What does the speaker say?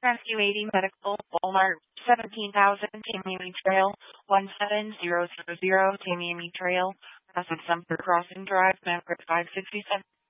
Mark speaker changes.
Speaker 1: Rescue 80 Medical, Walmart 17,000, Tamiami Trail, 17000, Tamiami Trail, West of Sumter Crossing Drive, Maverick 567.